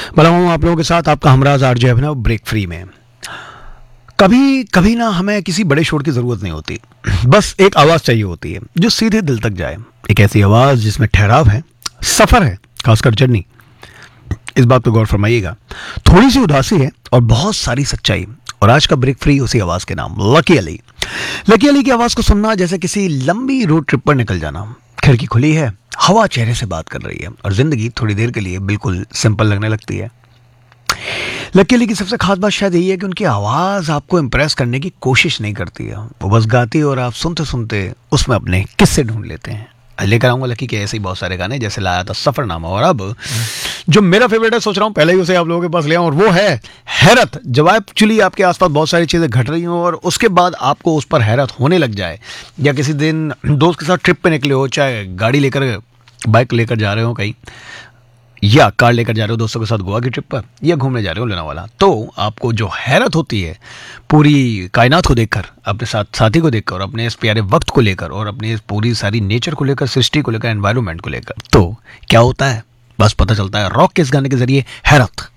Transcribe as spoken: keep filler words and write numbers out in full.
भला हूँ आप लोगों के साथ आपका हमराज आरजे अभिनव ब्रेक फ्री में। कभी कभी ना हमें किसी बड़े शोर की ज़रूरत नहीं होती, बस एक आवाज़ चाहिए होती है जो सीधे दिल तक जाए। एक ऐसी आवाज़ जिसमें ठहराव है, सफ़र है, खासकर जर्नी। इस बात पर गौर फरमाइएगा। थोड़ी सी उदासी है और बहुत सारी सच्चाई। और आज का ब्रेक फ्री उसी आवाज़ के नाम, लकी अली। लकी अली की आवाज़ को सुनना जैसे किसी लंबी रोड ट्रिप पर निकल जाना। खिड़की खुली है, हवा चेहरे से बात कर रही है और जिंदगी थोड़ी देर के लिए बिल्कुल सिंपल लगने लगती है। लकी अली की सबसे खास बात शायद यही है कि उनकी आवाज़ आपको इम्प्रेस करने की कोशिश नहीं करती है। वो बस गाती है और आप सुनते सुनते उसमें अपने किस्से ढूंढ लेते हैं। लेकर आऊँगा लकी के ऐसे ही बहुत सारे गाने, जैसे लाया था सफ़रनामा, और अब जो मेरा फेवरेट है, सोच रहा हूँ पहले ही उसे आप लोगों के पास ले आऊँ, और वो है हैरत। जब एक्चुअली आपके आसपास बहुत सारी चीज़ें घट रही हों और उसके बाद आपको उस पर हैरत होने लग जाए, या किसी दिन दोस्त के साथ ट्रिप पे निकले हो, चाहे गाड़ी लेकर बाइक लेकर जा रहे हो कहीं, या कार लेकर जा रहे हो दोस्तों के साथ गोवा की ट्रिप पर, या घूमने जा रहे हो लोनावाला, तो आपको जो हैरत होती है पूरी कायनात को देखकर, अपने साथ साथी को देखकर, और अपने इस प्यारे वक्त को लेकर, और अपनी इस पूरी सारी नेचर को लेकर, सृष्टि को लेकर, एनवायरनमेंट को लेकर, तो क्या होता है बस पता चलता है रॉक के इस गाने के जरिए। हैरत।